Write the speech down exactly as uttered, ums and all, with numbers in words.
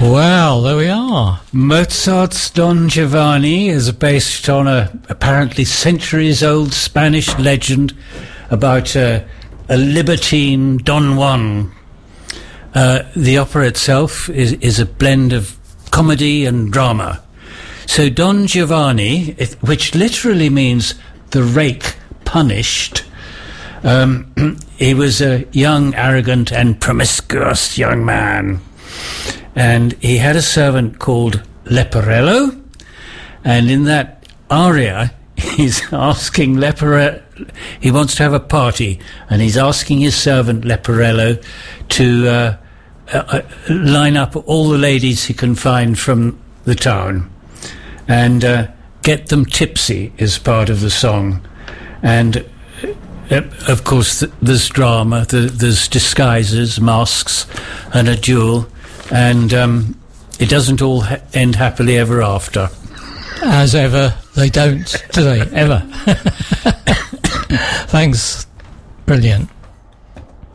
Well, there we are. Mozart's Don Giovanni is based on a apparently centuries-old Spanish legend about uh, a libertine Don Juan. Uh, the opera itself is, is a blend of comedy and drama. So Don Giovanni, it, which literally means the rake punished, um, he was a young, arrogant and promiscuous young man. And he had a servant called Leporello, and in that aria, he's asking Leporello, he wants to have a party, and he's asking his servant Leporello to uh, uh, line up all the ladies he can find from the town and uh, get them tipsy as part of the song. And uh, of course, th- there's drama, th- there's disguises, masks, and a duel. And um, it doesn't all ha- end happily ever after. As ever, they don't, do they? Ever. Thanks. Brilliant.